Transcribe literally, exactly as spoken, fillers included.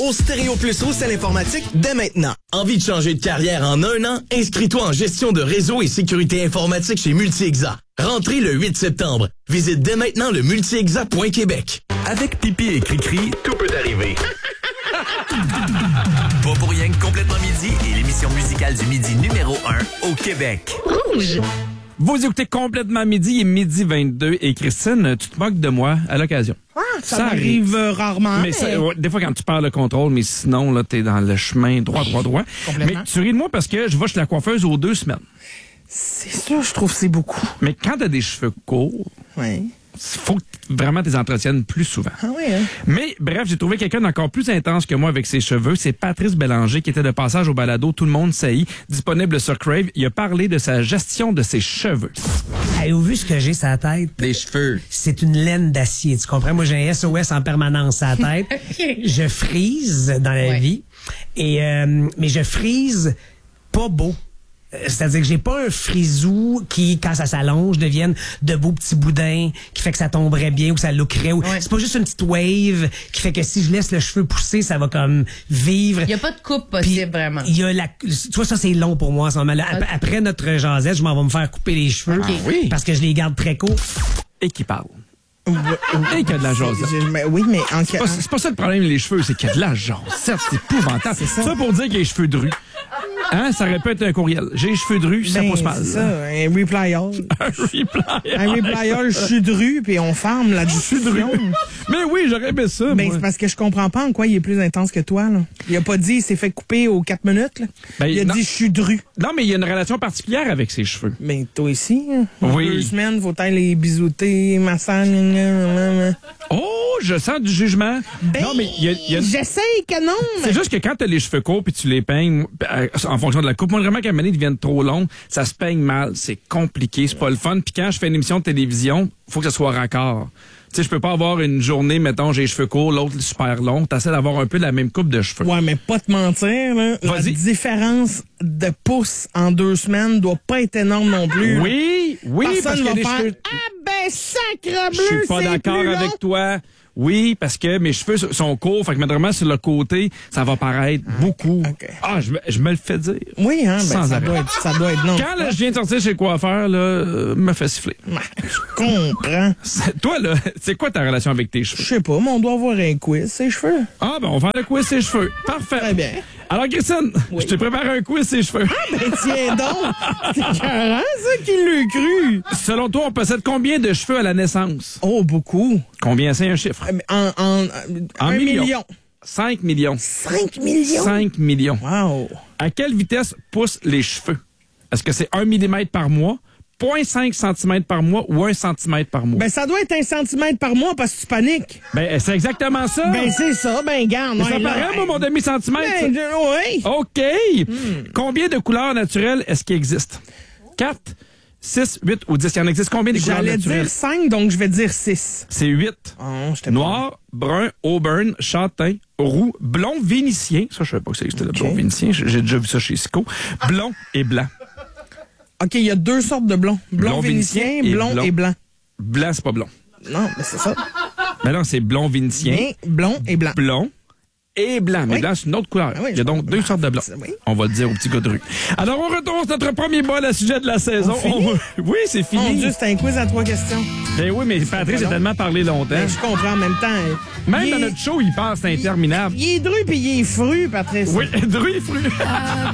Au Stéréo Plus Roussel Informatique dès maintenant. Envie de changer de carrière en un an? Inscris-toi en gestion de réseau et sécurité informatique chez Multi-Exa. Rentrez le huit septembre. Visite dès maintenant le multi-exa point québec. Avec Pipi et Cricri, tout peut arriver. Pas pour rien que Complètement Midi est l'émission musicale du midi numéro un au Québec. Rouge! Vous écoutez Complètement Midi, il est midi vingt-deux. Et Christine, tu te moques de moi à l'occasion. Ah, ça, ça m'arrive euh, rarement. Mais, mais... Ça, ouais, des fois, quand tu perds le contrôle, mais sinon, là, t'es dans le chemin droit, droit, droit. Mais tu ris de moi parce que je vais chez la coiffeuse aux deux semaines. C'est ça, je trouve que c'est beaucoup. Mais quand t'as des cheveux courts... Oui. Il faut que vraiment tu les entretiennes plus souvent. Ah oui, hein? Mais bref, j'ai trouvé quelqu'un d'encore plus intense que moi avec ses cheveux. C'est Patrice Bélanger qui était de passage au balado Tout le monde sait, disponible sur Crave. Il a parlé de sa gestion de ses cheveux. Avez-vous vu ce que j'ai sur la tête? Des cheveux. C'est une laine d'acier, tu comprends? Moi, j'ai un S O S en permanence sur la tête. Je frise dans la ouais. vie, et euh, mais je frise pas beau. C'est-à-dire que j'ai pas un frisou qui, quand ça s'allonge, devienne de beaux petits boudins qui fait que ça tomberait bien ou ça lookerait. Ouais. C'est pas juste une petite wave qui fait que si je laisse le cheveu pousser, ça va comme vivre. Il y a pas de coupe possible, Puis, vraiment. Il y a la, tu vois, ça, c'est long pour moi en ce moment-là. Okay. Après notre jasette, je m'en vais me faire couper les cheveux. Okay. Oui. Parce que je les garde très courts. Et qui parle. Et qu'il y a de la jasette. Oui, mais en c'est, pas, c'est pas ça le problème, les cheveux, c'est qu'il y a de la jasette. C'est épouvantable. C'est ça. ça pour dire qu'il y a les cheveux drus. Hein, ça répète un courriel. J'ai les cheveux drus, ben, ça pousse mal. C'est ça, un reply all. un reply all. Un reply all, je suis dru, puis on ferme la discussion. Mais oui, j'aurais aimé ça. Ben, c'est parce que je comprends pas en quoi il est plus intense que toi, là. Il a pas dit, il s'est fait couper aux quatre minutes, là. Ben, il a non. dit, je suis dru. Non, mais il y a une relation particulière avec ses cheveux. Ben, toi aussi, hein. Oui. Deux semaines, faut aller les bisouter, massage. Oh, je sens du jugement. Ben, non, mais il y a, y a... j'essaye que non. C'est juste que quand t'as les cheveux courts puis tu les peignes en fonction de la coupe, moi vraiment qu'à un moment donné, ils deviennent trop longs, ça se peigne mal, c'est compliqué, c'est pas le fun. Puis quand je fais une émission de télévision, faut que ça soit raccord. Tu sais, je peux pas avoir une journée, mettons, j'ai les cheveux courts, l'autre super long. T'essaies d'avoir un peu la même coupe de cheveux. Ouais, mais pas te mentir, là. La différence de pouces en deux semaines doit pas être énorme non plus. Oui, oui, Personne parce que va les faire, cheveux... Ah ben, sacre bleu, je suis pas d'accord avec toi. Oui, parce que mes cheveux sont courts, fait que vraiment sur le côté, ça va paraître okay, beaucoup. Okay. Ah, je me, je me le fais dire. Oui, hein, ben, sans ça, arrêt. doit être, ça doit être non. Quand là, je viens de sortir chez le coiffeur, là, euh, me fait siffler. Je comprends. Toi, là, c'est quoi ta relation avec tes cheveux? Je sais pas, mais on doit avoir un quiz, ses cheveux. Ah, ben, on va faire le quiz, ses cheveux. Parfait. Très bien. Alors, Christine, oui. je t'ai préparé un quiz, ses cheveux. Ah, ben, tiens donc! C'est écœurant, ça, qui l'a cru? Selon toi, on possède combien de cheveux à la naissance? Oh, beaucoup. Combien, c'est un chiffre? En, en, en un million. million. Cinq millions. Cinq millions? Cinq millions. Wow. À quelle vitesse poussent les cheveux? Est-ce que c'est un millimètre par mois, zéro virgule cinq centimètres par mois ou un centimètre par mois? Ben, ça doit être un centimètre par mois parce que tu paniques. Ben, c'est exactement ça. Ben, c'est ça. Ben, garde. Ça paraît, moi, mon demi-centimètre. Ben, oui. OK. Hmm. Combien de couleurs naturelles est-ce qu'il existe? Quatre, six, huit ou dix? Il en existe combien de couleurs naturelles? J'allais dire cinq, donc je vais dire six. C'est huit. Oh, noir, brun, auburn, châtain, roux, blond, vénitien. Ça, je savais pas que ça existait, okay. Le blond vénitien. J'ai déjà vu ça chez Sico. Blond et blanc. OK, il y a deux sortes de blond. Blond, blond vénitien, vénitien blond et blanc. et blanc. Blanc, c'est pas blond. Non, mais c'est ça. Ben non, c'est blond vénitien. Mais blond et blanc. Blond et blanc. Mais oui. blanc, c'est une autre couleur. Ah oui, il y a donc deux sortes de blanc. Oui. On va le dire au petit gars de rue. Alors, on retourne sur notre premier bol à sujet de la saison. On... Oui, c'est fini. Mon Dieu, c'est un quiz à trois questions. Ben oui, mais Patrice a tellement parlé longtemps. Ben, je comprends en même temps. Même il dans est... notre show, il passe, c'est interminable. Il est dru puis il est fru, Patrice. Oui, dru et fru.